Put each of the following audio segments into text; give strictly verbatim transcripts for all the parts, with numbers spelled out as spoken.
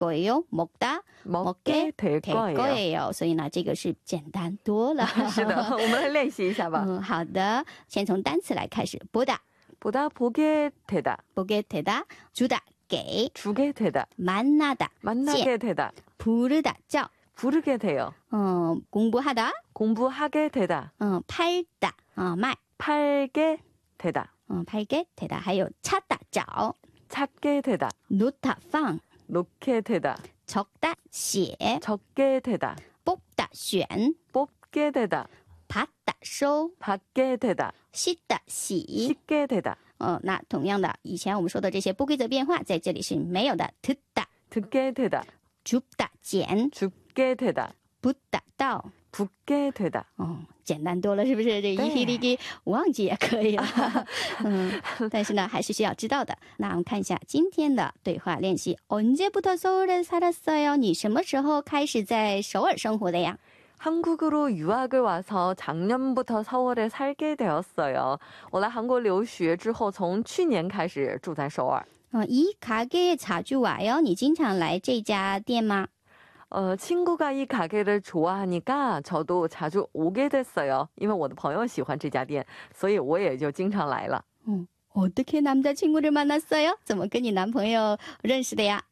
거예요. 먹다, 먹게 될 될 거예요. 거예요. 所以呢这个是简单多了。 是的，我们来练习一下吧。 嗯，好的，先从单词来开始。보다 보다 보게 되다, 보게 되다, 주다, 给, 주게 되다, 만나다, 만나게 되다, 부르다, 叫, 부르게 돼요. 어, 공부하다, 공부하게 되다, 어, 팔다, 어, 卖, 팔게 되다, 어, 팔게 되다. 还有 찾다, 找, 찾게 되다, 놓다, 放, 놓게 되다, 적다, 写, 적게 되다, 뽑다, 选, 뽑게 되다, 받다, 收, 받게 되다, 씻다, 洗. 씻게 되다, 哦，那同样的，以前我们说的这些不规则变化，在这里是没有的。듣다, 듣게 되다, 줍다, 捡, 줍게 되다, 붙다, 到。 붙게 되다. 哦，简单多了，是不是？这一批一批忘记也可以了。嗯，但是呢，还是需要知道的。那我们看一下今天的对话练习。언제부터 서울에 살았어요？你什么时候开始在首尔生活的呀？ 한국으로 유학을 와서 작년부터 서울에 살게 되었어요. 我来韩国留学之后从去年开始住在首尔。 어, 이 가게에 자주 와요？你经常来这家店吗？ 어, 친구가 이 가게를 좋아하니까 저도 자주 오게 됐어요. 因为我的朋友喜欢这家店，所以我也就经常来了。 어, 어떻게 남자친구를 만났어요？怎么跟你男朋友认识的呀？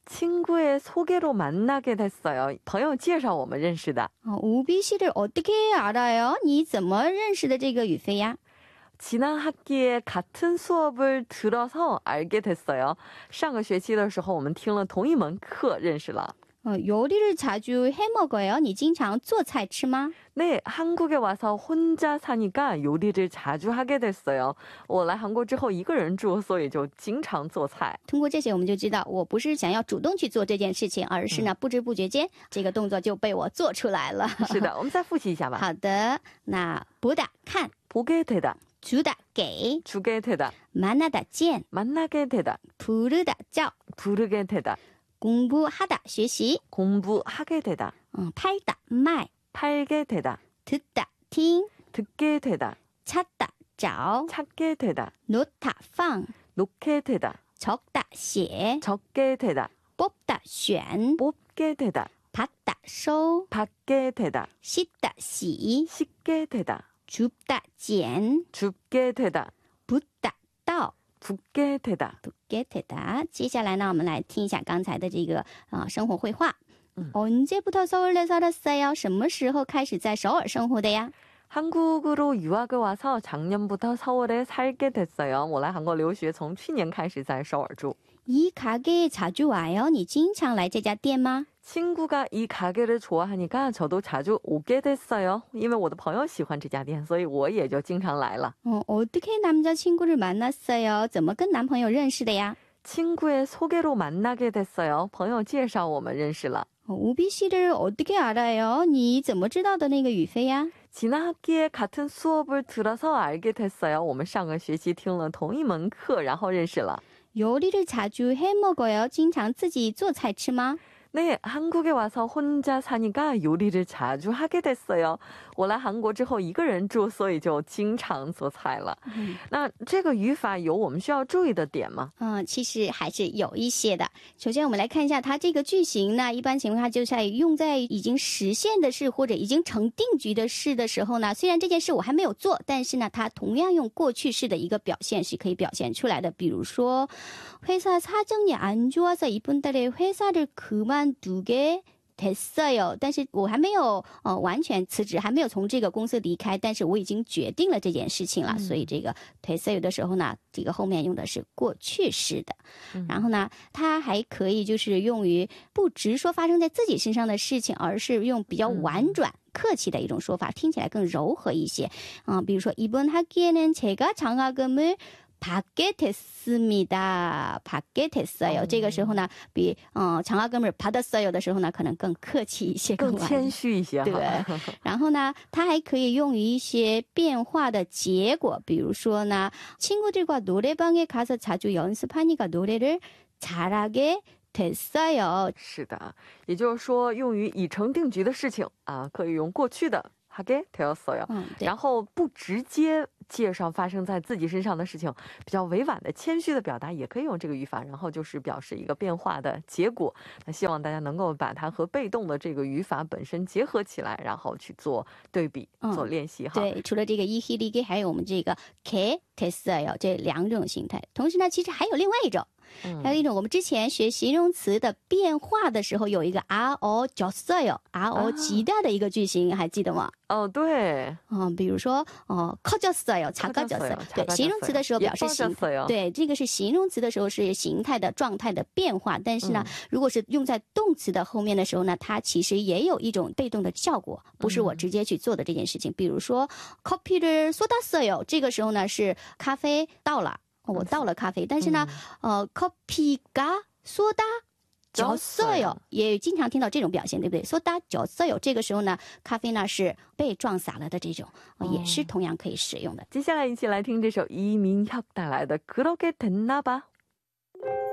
친구의 소개로 만나게 됐어요. 朋友介绍我们认识的。 어, 우비 씨를 어떻게 알아요？你怎么认识的这个宇飞呀？ 지난 학기에 같은 수업을 들어서 알게 됐어요. 上个学期的时候我们听了同一门课认识了。 어, 요리를 자주 해먹어요? 你经常做菜吃吗? 네, 한국에 와서 혼자 사니까 요리를 자주 하게 됐어요. 我来韩国之后一个人住，所以就经常做菜。 通过这些我们就知道，我不是想要主动去做这件事情，而是呢不知不觉间这个动作就被我做出来了。 是的，我们再复习一下吧。 好的，那보다看 보게 되다, 주다 给 주게 되다, 만나다 见 만나게 되다, 부르다 叫 부르게 되다, 공부하다 学习 공부하게 되다, 음, 팔다 卖 팔게 되다, 듣다 听 듣게 되다, 찾다 找 찾게 되다, 놓다 放 놓게 되다, 적다 写 적게 되다, 뽑다 选 뽑게 되다, 받다 收 받게 되다, 씻다 洗 씻게 되다, 줍다 捡 줍게 되다, 붙다 到 붙게 되다. 붙게 되다. 接下来呢我们来听一下刚才的这个呃生活绘画。 언제부터 서울에 살았어요? 什么时候开始在首尔生活的呀？ 한국으로 유학을 와서 작년부터 서울에 살게 됐어요. 我来韩国留学从去年开始在首尔住。 이 가게에 자주 와요? 你经常来这家店吗？ 친구가 이 가게를 좋아하니까 저도 자주 오게 됐어요. 因为我的朋友喜欢这家店，所以我也就经常来了。 어, 어떻게 남자친구를 만났어요? 怎么跟男朋友认识的呀？ 친구의 소개로 만나게 됐어요. 朋友介绍我们认识了。 어, 우비 씨를 어떻게 알아요? 你怎么知道的那个宇飞呀？ 지난 학기에 같은 수업을 들어서 알게 됐어요. 我们上个学期听了同一门课，然后认识了。 요리를 자주 해먹어요? 经常自己做菜吃吗？ 네, 한국에 와서 혼자 사니까 요리를 자주 하게 됐어요. 我来韩国之后一个人住，所以就经常做菜了。 那这个语法有我们需要注意的点吗？ 嗯，其实还是有一些的。首先我们来看一下它这个句型呢，一般情况下就在用在已经实现的事或者已经成定局的事的时候呢，虽然这件事我还没有做，但是呢它同样用过去式的一个表现是可以表现出来的。比如说 회사 사정이 안 좋아서 이번 달에 회사를 그만두게 됐어요. 但是我还没有呃完全辞职，还没有从这个公司离开，但是我已经决定了这件事情了。所以这个 됐어요 的时候呢，这个后面用的是过去式的。然后呢，它还可以就是用于不直说发生在自己身上的事情，而是用比较婉转客气的一种说法，听起来更柔和一些。嗯，比如说이번 학기에는 제가 장학금을 받게 됐습니다. 받게 됐어요. 这个时候呢，比嗯장학금을 받았어요的时候呢，可能更客气一些， 更谦虚一些。 对。然后呢，它还可以用于一些变化的结果，比如说呢，친구들과 노래방에 가서 자주 연습하니까 노래를 잘하게 됐어요. 是的，也就是说，用于已成定局的事情啊，可以用过去的하게 되었어요。 嗯，对。 然后不直接介绍发生在自己身上的事情，比较委婉的谦虚的表达也可以用这个语法，然后就是表示一个变化的结果。那希望大家能够把它和被动的这个语法本身结合起来，然后去做对比、嗯、做练习哈。 对，除了这个이히 리게还有我们这个게 됐어요这两种形态。同时呢，其实还有另外一种。还有一种我们之前学形容词的变化的时候有一个 아어졌어요 아어지다的一个句型，还记得吗？ 哦，对， 嗯，比如说哦커졌어요 작아졌어요，对，形容词的时候表示形态，对，这个是形容词的时候是形态的状态的变化，但是呢、嗯、如果是用在动词的后面的时候呢，它其实也有一种被动的效果，不是我直接去做的这件事情。比如说커피를 쏟았어요，这个时候呢是咖啡到了，我倒了咖啡，但是呢，嗯、呃， 커피가 쏟아졌어요，也经常听到这种表现，对不对？쏟아졌어요，这个时候呢，咖啡呢是被撞洒了的这种，也是同样可以使用的。 接下来一起来听这首이민혁带来的그렇게 됐나 봐。